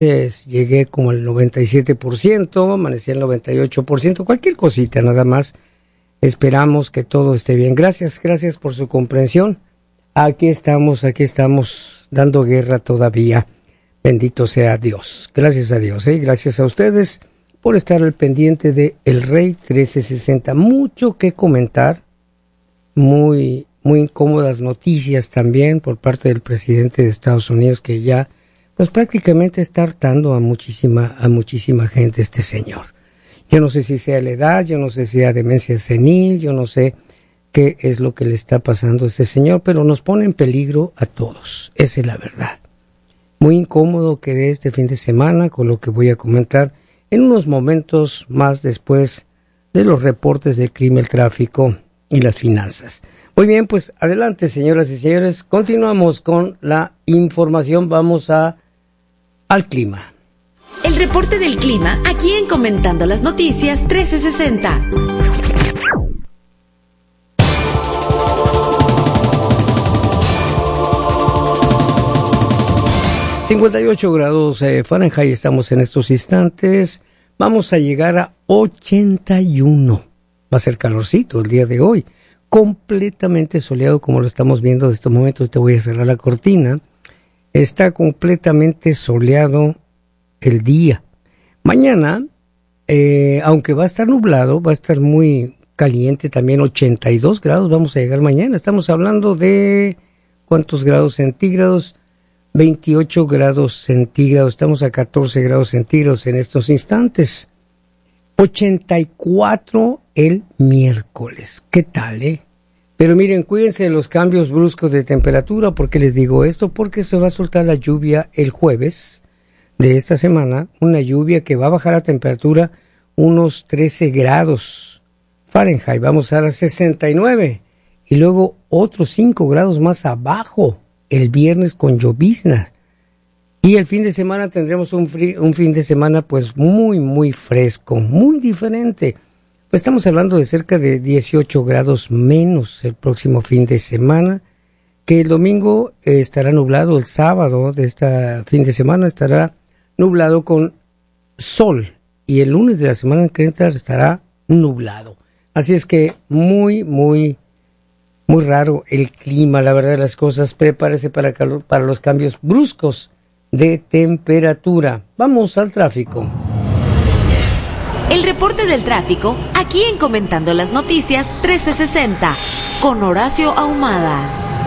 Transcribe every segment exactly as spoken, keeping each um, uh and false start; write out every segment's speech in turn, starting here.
pues, llegué como al noventa y siete por ciento, amanecí al noventa y ocho por ciento, cualquier cosita nada más. Esperamos que todo esté bien. Gracias, gracias por su comprensión. Aquí estamos, aquí estamos dando guerra todavía. Bendito sea Dios. Gracias a Dios, ¿eh? Gracias a ustedes por estar al pendiente de El Rey trece sesenta. Mucho que comentar, muy, muy incómodas noticias también por parte del presidente de Estados Unidos, que ya, pues prácticamente está hartando a muchísima, a muchísima gente este señor. Yo no sé si sea la edad, yo no sé si sea demencia senil, yo no sé qué es lo que le está pasando a este señor, pero nos pone en peligro a todos. Esa es la verdad. Muy incómodo quedé este fin de semana con lo que voy a comentar en unos momentos más después de los reportes del crimen, el tráfico y las finanzas. Muy bien, pues adelante, señoras y señores. Continuamos con la información. Vamos a al clima. El reporte del clima aquí en Comentando las Noticias trece sesenta. cincuenta y ocho grados eh, Fahrenheit estamos en estos instantes. Vamos a llegar a ochenta y uno. Va a ser calorcito el día de hoy. Completamente soleado como lo estamos viendo en estos momentos. Te voy a cerrar la cortina. Está completamente soleado el día. Mañana, eh, aunque va a estar nublado, va a estar muy caliente también, ochenta y dos grados. Vamos a llegar mañana. Estamos hablando de ¿cuántos grados centígrados? veintiocho grados centígrados, estamos a catorce grados centígrados en estos instantes. ochenta y cuatro el miércoles. ¿Qué tal, eh? Pero miren, cuídense de los cambios bruscos de temperatura. ¿Por qué les digo esto? Porque se va a soltar la lluvia el jueves de esta semana, una lluvia que va a bajar la temperatura unos trece grados Fahrenheit. Vamos a la sesenta y nueve y luego otros cinco grados más abajo el viernes con lloviznas. Y el fin de semana tendremos un, fri- un fin de semana pues muy, muy fresco, muy diferente. Pues estamos hablando de cerca de dieciocho grados menos el próximo fin de semana, que el domingo eh, estará nublado, el sábado de este fin de semana estará nublado con sol, y el lunes de la semana que entra estará nublado. Así es que muy, muy Muy raro el clima, la verdad de las cosas. Prepárese para, calor, para los cambios bruscos de temperatura. Vamos al tráfico. El reporte del tráfico, aquí en Comentando las Noticias trece sesenta, con Horacio Ahumada.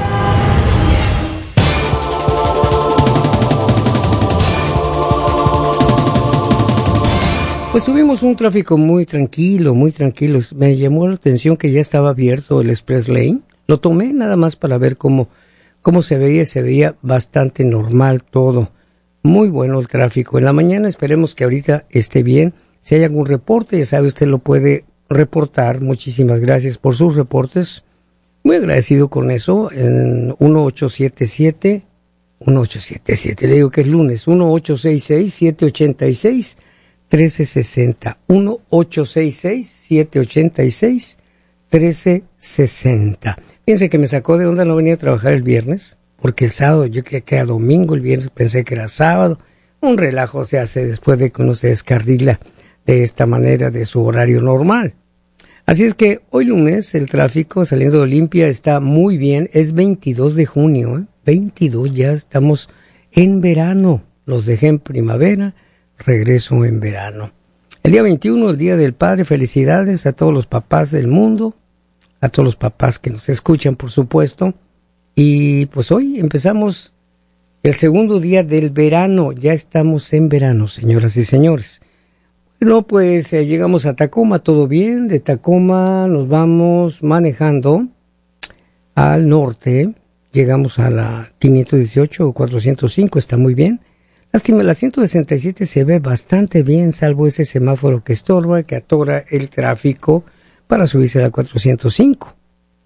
Pues tuvimos un tráfico muy tranquilo, muy tranquilo. Me llamó la atención que ya estaba abierto el Express Lane. Lo tomé nada más para ver cómo, cómo se veía. Se veía bastante normal todo. Muy bueno el tráfico. En la mañana esperemos que ahorita esté bien. Si hay algún reporte, ya sabe, usted lo puede reportar. Muchísimas gracias por sus reportes. Muy agradecido con eso. En uno ocho siete siete, uno ocho siete siete, le digo que es lunes, uno ocho seis seis, siete ocho seis, trece sesenta, uno ocho seis seis, siete ocho seis, trece sesenta. Fíjense que me sacó de onda no venir a trabajar el viernes, porque el sábado yo creía que era domingo, el viernes pensé que era sábado. Un relajo se hace después de que uno se descarrila de esta manera de su horario normal. Así es que hoy lunes el tráfico saliendo de Olimpia está muy bien. Es veintidós de junio, ¿eh? veintidós, ya estamos en verano. Los dejé en primavera, regreso en verano. El día veintiuno, el Día del Padre, felicidades a todos los papás del mundo, a todos los papás que nos escuchan, por supuesto. Y pues hoy empezamos el segundo día del verano. Ya estamos en verano, señoras y señores. Bueno, pues eh, llegamos a Tacoma, todo bien. De Tacoma nos vamos manejando al norte. Llegamos a la quinientos dieciocho o cuatrocientos cinco, está muy bien. Lástima, la ciento sesenta y siete se ve bastante bien, salvo ese semáforo que estorba, que atora el tráfico para subirse a la cuatrocientos cinco.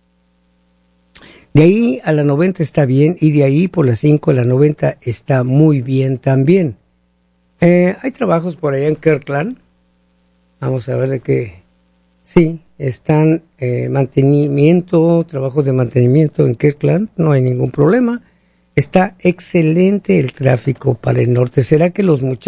De ahí a la noventa está bien, y de ahí por la cinco a la noventa está muy bien también. Eh, hay trabajos por allá en Kirkland. Vamos a ver de qué. Sí, están eh, mantenimiento, trabajos de mantenimiento en Kirkland, no hay ningún problema. Está excelente el tráfico para el norte. ¿Será que los muchachos